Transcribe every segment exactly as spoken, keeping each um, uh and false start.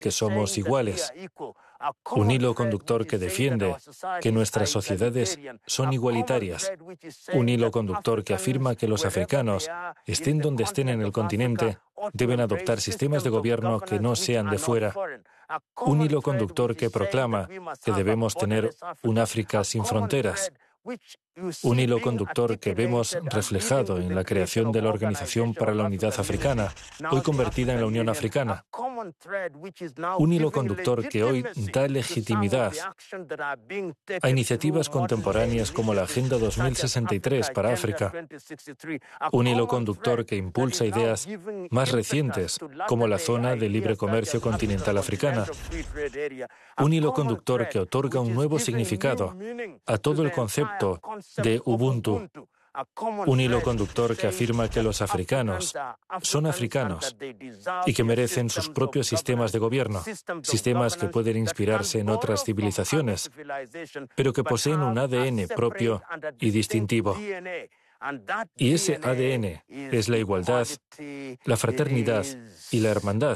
que somos iguales. Un hilo conductor que defiende que nuestras sociedades son igualitarias. Un hilo conductor que afirma que los africanos, estén donde estén en el continente, deben adoptar sistemas de gobierno que no sean de fuera. Un hilo conductor que proclama que debemos tener un África sin fronteras. Un hilo conductor que vemos reflejado en la creación de la Organización para la Unidad Africana, hoy convertida en la Unión Africana. Un hilo conductor que hoy da legitimidad a iniciativas contemporáneas como la Agenda dos mil sesenta y tres para África. Un hilo conductor que impulsa ideas más recientes como la Zona de Libre Comercio Continental Africana. Un hilo conductor que otorga un nuevo significado a todo el concepto de Ubuntu. Un hilo conductor que afirma que los africanos son africanos y que merecen sus propios sistemas de gobierno, sistemas que pueden inspirarse en otras civilizaciones, pero que poseen un A D N propio y distintivo. Y ese A D N es la igualdad, la fraternidad y la hermandad.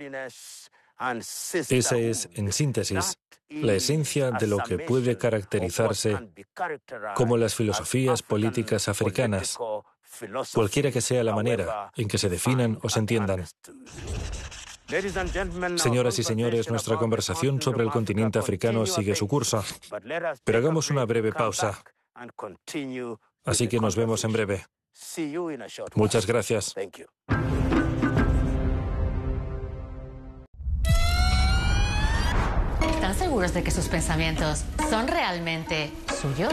Esa es, en síntesis, la esencia de lo que puede caracterizarse como las filosofías políticas africanas, cualquiera que sea la manera en que se definan o se entiendan. Señoras y señores, nuestra conversación sobre el continente africano sigue su curso, pero hagamos una breve pausa. Así que nos vemos en breve. Muchas gracias. ¿Están seguros de que sus pensamientos son realmente suyos?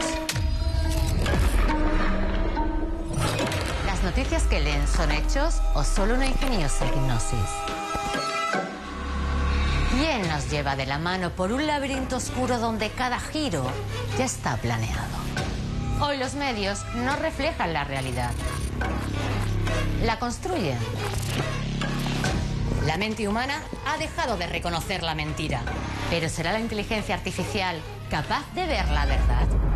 ¿Las noticias que leen son hechos o solo una ingeniosa hipnosis? ¿Quién nos lleva de la mano por un laberinto oscuro donde cada giro ya está planeado? Hoy los medios no reflejan la realidad. La construyen. La mente humana ha dejado de reconocer la mentira. ¿Pero será la inteligencia artificial capaz de ver la verdad?